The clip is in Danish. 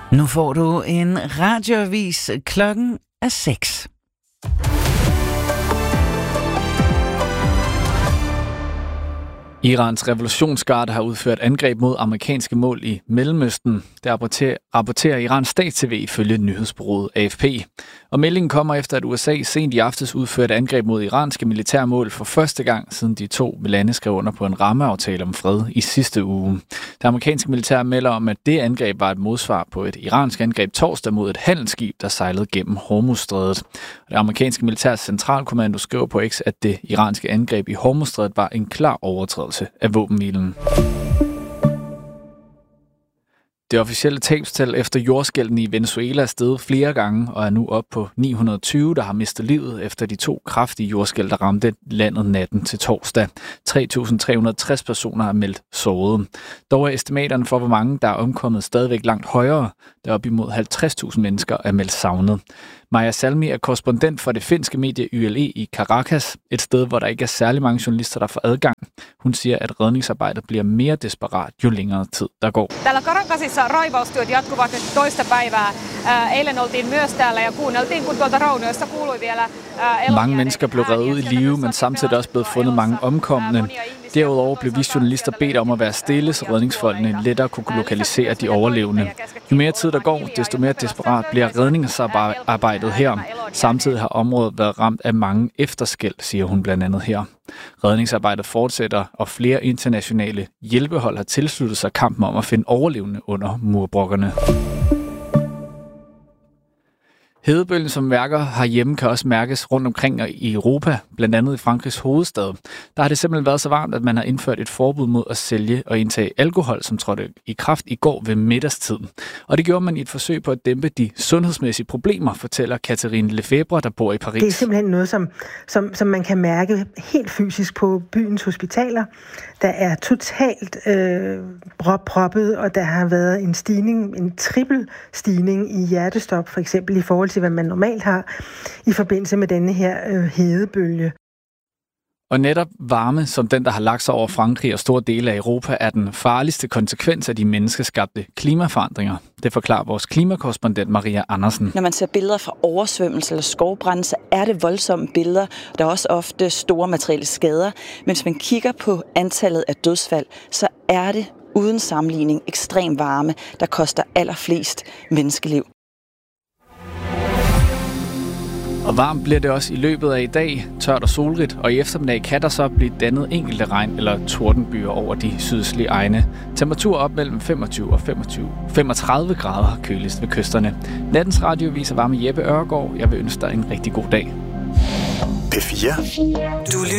Nu får du en radioavis. Klokken er 6. Irans revolutionsgarde har udført angreb mod amerikanske mål i Mellemøsten. Det rapporterer Irans stats-TV ifølge nyhedsbureauet AFP. Og meldingen kommer efter, at USA sent i aftes udførte angreb mod iranske militærmål for første gang, siden de to lande skrev under på en rammeaftale om fred i sidste uge. Det amerikanske militær melder om, at det angreb var et modsvar på et iransk angreb torsdag mod et handelsskib, der sejlede gennem Hormuzstrædet. Det amerikanske militærs centralkommando skriver på X, at det iranske angreb i Hormuzstrædet var en klar overtrædelse af våbenhvilen. Det officielle tabstal efter jordskælven i Venezuela er steget flere gange og er nu op på 920, der har mistet livet efter de to kraftige jordskælv, der ramte landet natten til torsdag. 3.360 personer er meldt såret. Dog er estimaterne for, hvor mange der er omkommet, stadigvæk langt højere, der op imod 50.000 mennesker er meldt savnet. Maja Salmi er korrespondent for det finske medie YLE i Caracas, et sted, hvor der ikke er særlig mange journalister, der får adgang. Hun siger, at redningsarbejdet bliver mere desperat, jo længere tid der går. Täällä Caracasissa raivaustyöt jatkuvat nyt toista päivää. Eilen oltiin myös täällä ja kuunneltiin, kun tuolta raunioista kuului vielä Mange mennesker blev reddet ud i live, men samtidig også blevet fundet mange omkomne. Derudover blev vi journalister bedt om at være stille, så redningsfolkene lettere kunne lokalisere de overlevende. Jo mere tid der går, desto mere desperat bliver redningsarbejdet her. Samtidig har området været ramt af mange efterskæld, siger hun blandt andet her. Redningsarbejdet fortsætter, og flere internationale hjælpehold har tilsluttet sig kampen om at finde overlevende under murbrokkerne. Hedebølgen, som mærker herhjemme, kan også mærkes rundt omkring i Europa, blandt andet i Frankrigs hovedstad. Der har det simpelthen været så varmt, at man har indført et forbud mod at sælge og indtage alkohol, som trådte i kraft i går ved middagstid. Og det gjorde man i et forsøg på at dæmpe de sundhedsmæssige problemer, fortæller Catherine Lefebvre, der bor i Paris. Det er simpelthen noget, som man kan mærke helt fysisk på byens hospitaler. Der er totalt proppet, og der har været en stigning, en trippel stigning i hjertestop, for eksempel i forhold til, hvad man normalt har i forbindelse med denne her hedebølge. Og netop varme, som den, der har lagt sig over Frankrig og store dele af Europa, er den farligste konsekvens af de menneskeskabte klimaforandringer. Det forklarer vores klimakorrespondent Maria Andersen. Når man ser billeder fra oversvømmelse eller skovbrand, så er det voldsomme billeder. Der er også ofte store materielle skader. Men hvis man kigger på antallet af dødsfald, så er det uden sammenligning ekstrem varme, der koster allerflest menneskeliv. Og varmt bliver det også i løbet af i dag, tørt og solrigt, og i eftermiddag kan der så blive dannet enkelte regn- eller tordenbyer over de sydøstlige egne. Temperatur op mellem 25 og 35 grader køligst ved kysterne. Nattens radioavis var med Jeppe Ørgaard. Jeg vil ønske dig en rigtig god dag. P4.